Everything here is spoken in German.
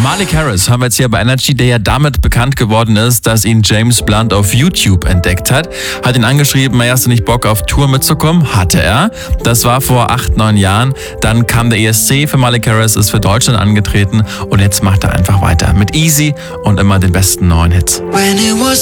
Malik Harris haben wir jetzt hier bei Energy, der ja damit bekannt geworden ist, dass ihn James Blunt auf YouTube entdeckt hat. Hat ihn angeschrieben, hast du nicht Bock auf Tour mitzukommen? Hatte er. Das war vor 8-9 Jahren. Dann kam der ESC für Malik Harris, ist für Deutschland angetreten und jetzt macht er einfach weiter mit Easy und immer den besten neuen Hits. When it was